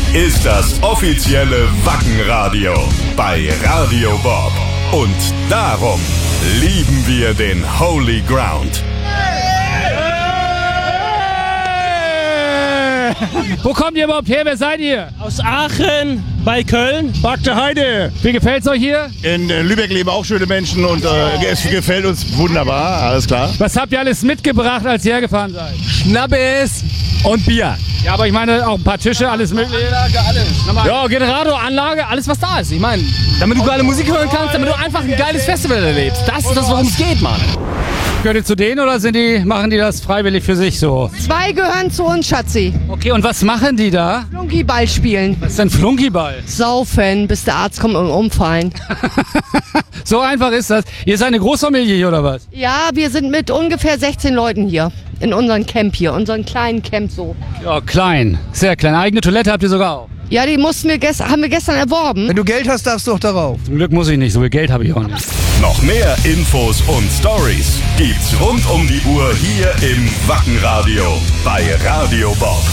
ist das offizielle Wackenradio bei Radio Bob. Und darum lieben wir den Holy Ground. Wo kommt ihr überhaupt her? Wer seid ihr? Aus Aachen, bei Köln. Bagde Heide. Wie gefällt's euch hier? In Lübeck leben auch schöne Menschen und es gefällt uns wunderbar, alles klar. Was habt ihr alles mitgebracht, als ihr hergefahren seid? Schnappes und Bier. Ja, aber ich meine auch ein paar Tische, alles mögliche. Anlage, alles. Ja, Generator, Anlage, alles was da ist. Ich meine, damit du geile Musik hören kannst, damit du einfach ein geiles Festival erlebst. Das ist das, worum es geht, Mann. gehört ihr zu denen oder machen die das freiwillig für sich so? 2 gehören zu uns, Schatzi. Okay, und was machen die da? Flunkyball spielen. Was ist denn Flunkyball? Saufen, bis der Arzt kommt und umfallen. So einfach ist das. Ihr seid eine Großfamilie hier oder was? Ja, wir sind mit ungefähr 16 Leuten hier. In unserem Camp hier, unseren kleinen Camp so. Ja, klein, sehr klein. Eigene Toilette habt ihr sogar auch. Ja, die haben wir gestern erworben. Wenn du Geld hast, darfst du doch darauf. Zum Glück muss ich nicht, so viel Geld habe ich auch nicht. Noch mehr Infos und Stories gibt's rund um die Uhr hier im Wackenradio bei Radio Bob.